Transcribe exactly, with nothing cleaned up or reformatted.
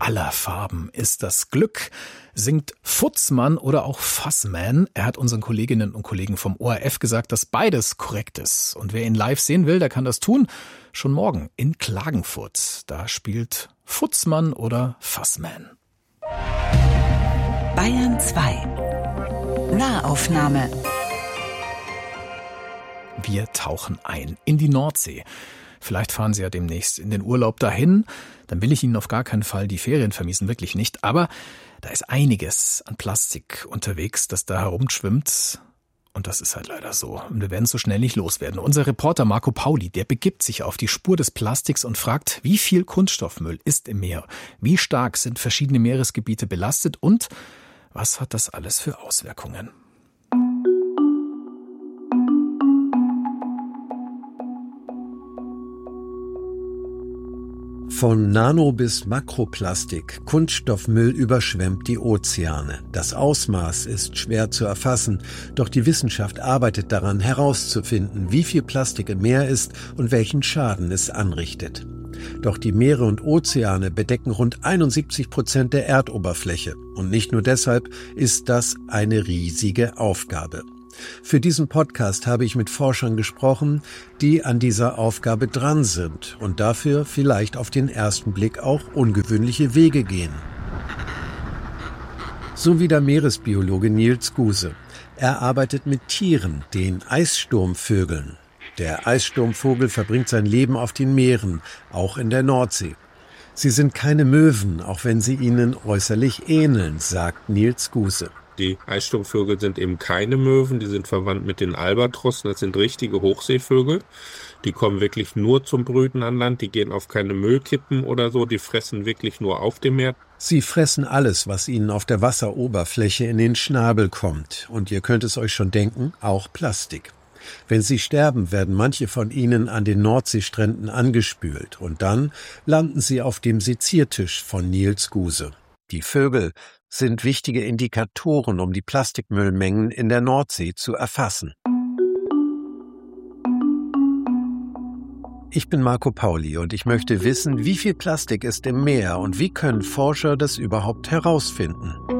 aller Farben ist das Glück, singt Futzmann oder auch Fassman. Er hat unseren Kolleginnen und Kollegen vom O R F gesagt, dass beides korrekt ist. Und wer ihn live sehen will, der kann das tun. Schon morgen in Klagenfurt. Da spielt Futzmann oder Fassman. Bayern zwei. Nahaufnahme. Wir tauchen ein in die Nordsee. Vielleicht fahren Sie ja demnächst in den Urlaub dahin. Dann will ich Ihnen auf gar keinen Fall die Ferien vermiesen, wirklich nicht. Aber da ist einiges an Plastik unterwegs, das da herumschwimmt. Und das ist halt leider so. Und wir werden es so schnell nicht loswerden. Unser Reporter Marco Pauli, der begibt sich auf die Spur des Plastiks und fragt, wie viel Kunststoffmüll ist im Meer? Wie stark sind verschiedene Meeresgebiete belastet? Und was hat das alles für Auswirkungen? Von Nano- bis Makroplastik, Kunststoffmüll überschwemmt die Ozeane. Das Ausmaß ist schwer zu erfassen, doch die Wissenschaft arbeitet daran, herauszufinden, wie viel Plastik im Meer ist und welchen Schaden es anrichtet. Doch die Meere und Ozeane bedecken rund einundsiebzig Prozent der Erdoberfläche. Und nicht nur deshalb ist das eine riesige Aufgabe. Für diesen Podcast habe ich mit Forschern gesprochen, die an dieser Aufgabe dran sind und dafür vielleicht auf den ersten Blick auch ungewöhnliche Wege gehen. So wie der Meeresbiologe Niels Guse. Er arbeitet mit Tieren, den Eissturmvögeln. Der Eissturmvogel verbringt sein Leben auf den Meeren, auch in der Nordsee. Sie sind keine Möwen, auch wenn sie ihnen äußerlich ähneln, sagt Niels Guse. Die Eissturmvögel sind eben keine Möwen, die sind verwandt mit den Albatrossen, das sind richtige Hochseevögel. Die kommen wirklich nur zum Brüten an Land, die gehen auf keine Müllkippen oder so, die fressen wirklich nur auf dem Meer. Sie fressen alles, was ihnen auf der Wasseroberfläche in den Schnabel kommt. Und ihr könnt es euch schon denken, auch Plastik. Wenn sie sterben, werden manche von ihnen an den Nordseestränden angespült und dann landen sie auf dem Seziertisch von Niels Guse. Die Vögel sind wichtige Indikatoren, um die Plastikmüllmengen in der Nordsee zu erfassen. Ich bin Marco Pauli und ich möchte wissen, wie viel Plastik ist im Meer und wie können Forscher das überhaupt herausfinden?